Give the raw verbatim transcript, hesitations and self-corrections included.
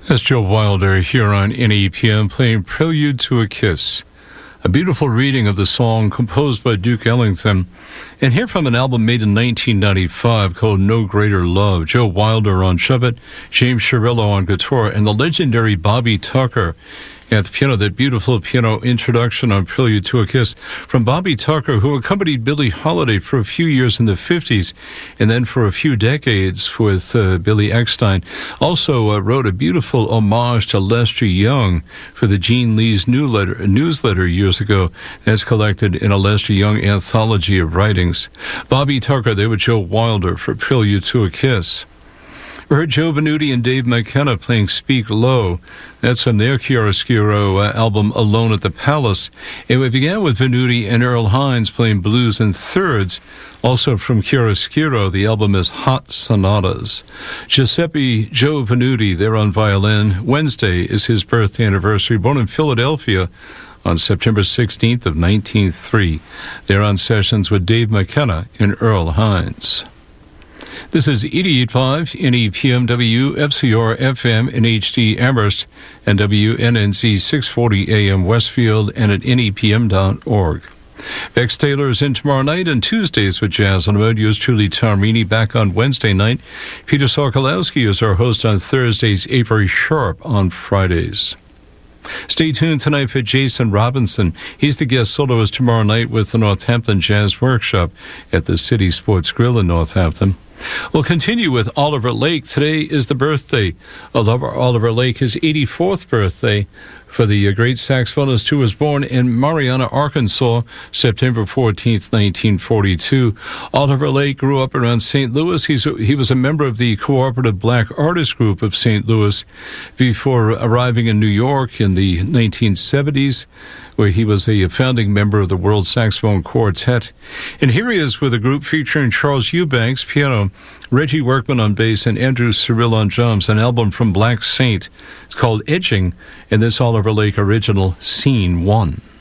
That's Joe Wilder here on N E P M playing Prelude to a Kiss, a beautiful reading of the song composed by Duke Ellington, and here from an album made in nineteen ninety-five called No Greater Love. Joe Wilder on trumpet, James Chirillo on guitar, and the legendary Bobby Tucker at the piano. That beautiful piano introduction on Prelude to a Kiss from Bobby Tucker, who accompanied Billie Holiday for a few years in the fifties and then for a few decades with uh, Billy Eckstine. Also uh, wrote a beautiful homage to Lester Young for the Gene Lee's newsletter, newsletter years ago. That's collected in a Lester Young anthology of writings. Bobby Tucker, they were Joe Wilder for Prelude to a Kiss. We heard Joe Venuti and Dave McKenna playing Speak Low. That's from their chiaroscuro uh, album Alone at the Palace. And we began with Venuti and Earl Hines playing blues in thirds. Also from chiaroscuro, the album is Hot Sonatas. Giuseppe Joe Venuti, they're on violin. Wednesday is his birthday anniversary. Born in Philadelphia on September sixteenth of nineteen oh three. They're on sessions with Dave McKenna and Earl Hines. This is eighty-eight point five N E P M W F C R F M in H D Amherst and W N N Z six forty A M Westfield and at N E P M dot org. Bex Taylor is in tomorrow night and Tuesdays with Jazz on the Road. Yours truly, Tom Reaney, back on Wednesday night. Peter Sokolowski is our host on Thursdays, Avery Sharp on Fridays. Stay tuned tonight for Jason Robinson. He's the guest soloist tomorrow night with the Northampton Jazz Workshop at the City Sports Grill in Northampton. We'll continue with Oliver Lake. Today is the birthday of Oliver Lake, his eighty-fourth birthday for the great saxophonist who was born in Marianna, Arkansas, September fourteenth, nineteen forty-two. Oliver Lake grew up around Saint Louis. He's a, he was a member of the Cooperative Black Artist Group of Saint Louis before arriving in New York in the nineteen seventies, where he was a founding member of the World Saxophone Quartet. And here he is with a group featuring Charles Eubanks, piano, Reggie Workman on bass, and Andrew Cyril on drums, an album from Black Saint. It's called Edging, and this Oliver Lake original, Scene One.